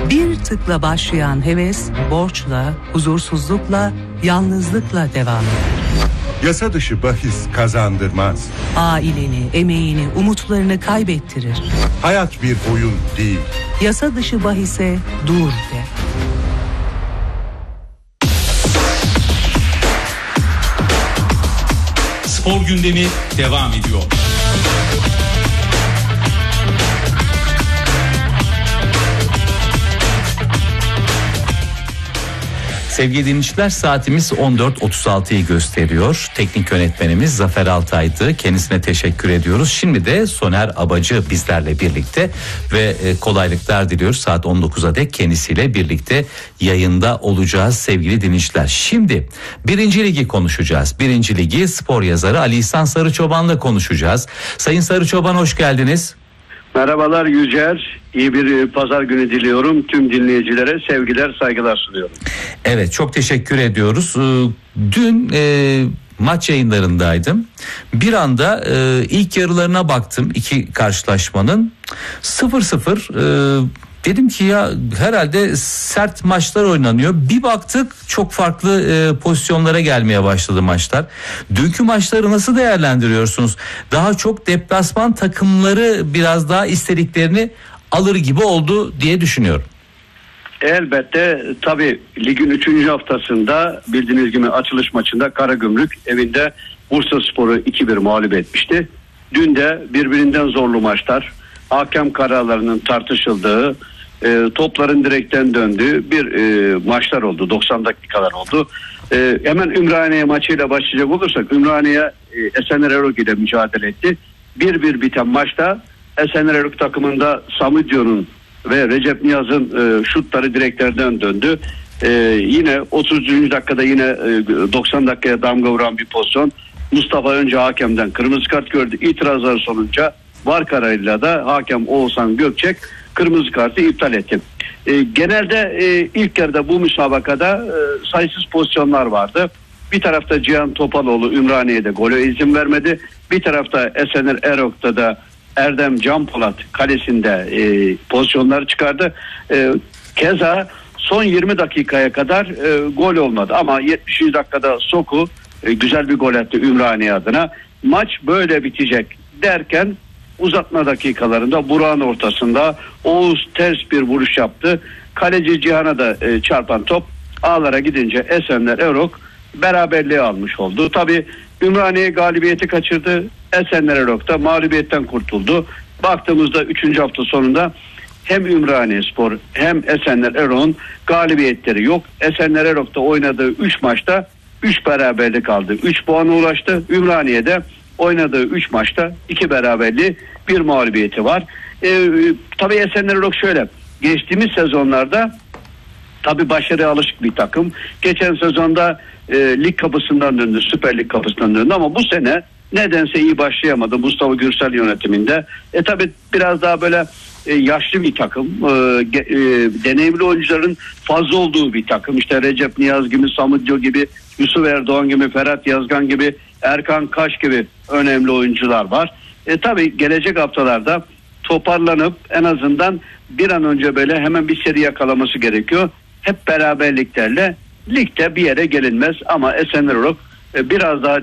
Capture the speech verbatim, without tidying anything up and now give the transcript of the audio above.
Bir tıkla başlayan heves, borçla, huzursuzlukla, yalnızlıkla devam eder. Yasa dışı bahis kazandırmaz. Aileni, emeğini, umutlarını kaybettirir. Hayat bir oyun değil. Yasa dışı bahise dur de. Spor gündemi devam ediyor. Sevgili dinleyiciler, saatimiz on dört otuz altıyı gösteriyor. Teknik yönetmenimiz Zafer Altay'dı. Kendisine teşekkür ediyoruz. Şimdi de Soner Abacı bizlerle birlikte ve kolaylıklar diliyoruz. Saat on dokuza dek kendisiyle birlikte yayında olacağız sevgili dinleyiciler. Şimdi birinci ligi konuşacağız. Birinci ligi spor yazarı Ali İhsan Sarıçoban'la konuşacağız. Sayın Sarıçoban, hoş geldiniz. Merhabalar Yücer. İyi bir pazar günü diliyorum. Tüm dinleyicilere sevgiler, saygılar sunuyorum. Evet, çok teşekkür ediyoruz. Dün e, maç yayınlarındaydım. Bir anda e, ilk yarılarına baktım iki karşılaşmanın. sıfır sıfır e, dedim ki ya herhalde sert maçlar oynanıyor. Bir baktık çok farklı e, pozisyonlara gelmeye başladı maçlar. Dünkü maçları nasıl değerlendiriyorsunuz? Daha çok deplasman takımları biraz daha istediklerini alır gibi oldu diye düşünüyorum. Elbette tabii ligin üçüncü haftasında bildiğiniz gibi açılış maçında Karagümrük evinde Bursaspor'u iki bir mağlup etmişti. Dün de birbirinden zorlu maçlar, hakem kararlarının tartışıldığı, e, topların direkten döndüğü bir e, maçlar oldu. doksan dakikalar oldu. E, hemen Ümraniye maçıyla başlayacak olursak, Ümraniye e, Esenler Erok ile mücadele etti. bir bir biten maçta Esenler Erok takımında Samudyo'nun ve Recep Niyaz'ın e, şutları direklerden döndü. E, yine otuzuncu dakikada yine e, doksan dakikaya damga vuran bir pozisyon. Mustafa önce hakemden kırmızı kart gördü. İtirazlar sonucu var kararıyla da hakem Oğuzhan Gökçek kırmızı kartı iptal etti. E, genelde e, ilk yarıda bu müsabakada e, sayısız pozisyonlar vardı. Bir tarafta Cihan Topaloğlu Ümraniye'de gole izin vermedi. Bir tarafta Esenler Erok'ta da Erdem Canpolat kalesinde e, pozisyonlar çıkardı. E, keza son yirmi dakikaya kadar e, gol olmadı. Ama yetmişinci dakikada Soku e, güzel bir gol attı Ümraniye adına. Maç böyle bitecek derken uzatma dakikalarında Burak'ın ortasında Oğuz ters bir vuruş yaptı. Kaleci Cihan'a da e, çarpan top ağlara gidince Esenler Erok beraberliği almış oldu. Tabii Ümraniye galibiyeti kaçırdı. Esenler Erok'ta mağlubiyetten kurtuldu. Baktığımızda üçüncü hafta sonunda hem Ümraniyespor hem Esenler Erok'un galibiyetleri yok. Esenler Erok'ta oynadığı üç maçta üç beraberlik aldı. üç puana ulaştı. Ümraniye'de oynadığı üç maçta iki beraberliği, bir mağlubiyeti var. Ee, tabii Esenler Erok şöyle. Geçtiğimiz sezonlarda tabii başarıya alışık bir takım. Geçen sezonda e, lig kapısından döndü, Süper Lig kapısından döndü ama bu sene nedense iyi başlayamadı Mustafa Gürsel yönetiminde. E tabii biraz daha böyle e, yaşlı bir takım, e, e, deneyimli oyuncuların fazla olduğu bir takım. İşte Recep Niyaz gibi, Samudyo gibi, Yusuf Erdoğan gibi, Ferhat Yazgan gibi, Erkan Kaş gibi önemli oyuncular var. E tabii gelecek haftalarda toparlanıp en azından bir an önce böyle hemen bir seri yakalaması gerekiyor. Hep beraberliklerle ligde bir yere gelinmez ama Esenler Erok biraz daha